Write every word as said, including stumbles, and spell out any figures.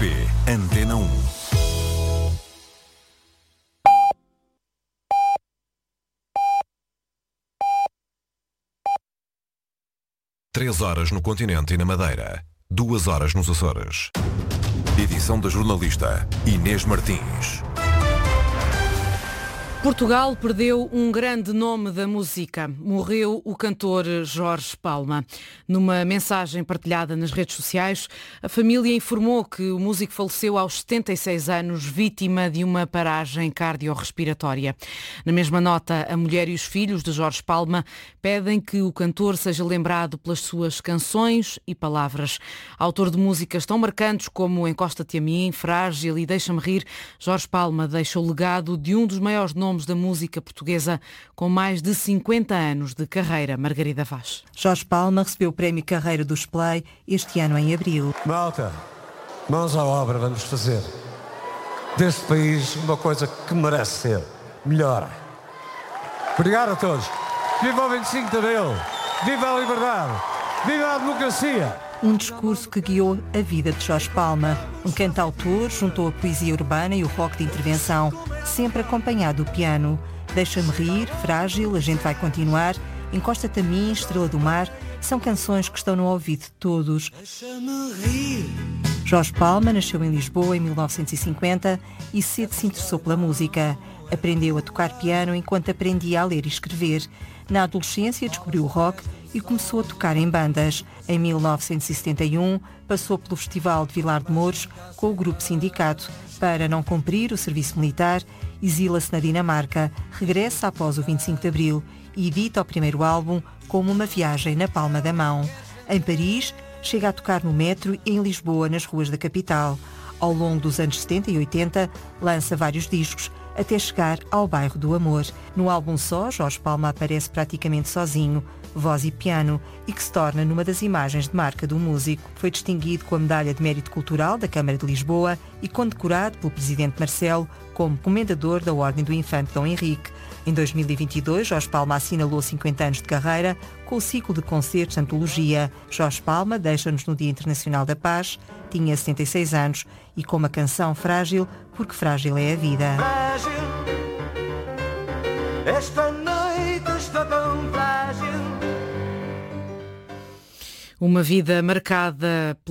P Antena um. Três horas no continente e na Madeira. Duas horas nos Açores. Edição da jornalista Inês Martins. Portugal perdeu um grande nome da música. Morreu o cantor Jorge Palma. Numa mensagem partilhada nas redes sociais, a família informou que o músico faleceu aos setenta e seis anos, vítima de uma paragem cardiorrespiratória. Na mesma nota, a mulher e os filhos de Jorge Palma pedem que o cantor seja lembrado pelas suas canções e palavras. Autor de músicas tão marcantes como Encosta-te a mim, Frágil e Deixa-me rir, Jorge Palma deixa o legado de um dos maiores nomes da música portuguesa, com mais de cinquenta anos de carreira. Margarida Vaz. Jorge Palma recebeu o Prémio Carreira dos Play este ano em abril. Malta, mãos à obra, vamos fazer deste país uma coisa que merece ser melhor. Obrigado a todos. Viva o vinte e cinco de Abril! Viva a liberdade! Viva a democracia! Um discurso que guiou a vida de Jorge Palma. Um cantautor juntou a poesia urbana e o rock de intervenção, sempre acompanhado do piano. Deixa-me rir, Frágil, A gente vai continuar, Encosta-te a mim, Estrela do mar, são canções que estão no ouvido de todos. Deixa-me rir. Jorge Palma nasceu em Lisboa em mil novecentos e cinquenta e cedo se interessou pela música. Aprendeu a tocar piano enquanto aprendia a ler e escrever. Na adolescência descobriu o rock e começou a tocar em bandas. Em mil novecentos e setenta e um, passou pelo Festival de Vilar de Mouros com o Grupo Sindicato. Para não cumprir o serviço militar, exila-se na Dinamarca, regressa após o vinte e cinco de Abril e edita o primeiro álbum como uma viagem na palma da mão. Em Paris, chega a tocar no metro e em Lisboa, nas ruas da capital. Ao longo dos anos setenta e oitenta, lança vários discos, até chegar ao Bairro do Amor. No álbum só, Jorge Palma aparece praticamente sozinho, voz e piano, e que se torna numa das imagens de marca do músico. Foi distinguido com a Medalha de Mérito Cultural da Câmara de Lisboa e condecorado pelo Presidente Marcelo como Comendador da Ordem do Infante Dom Henrique. Em dois mil e vinte e dois, Jorge Palma assinalou cinquenta anos de carreira com o ciclo de concertos Antologia. Jorge Palma deixa-nos no Dia Internacional da Paz, tinha setenta e seis anos, e com uma canção Frágil, porque frágil é a vida. Frágil, esta noite está tão frágil. Uma vida marcada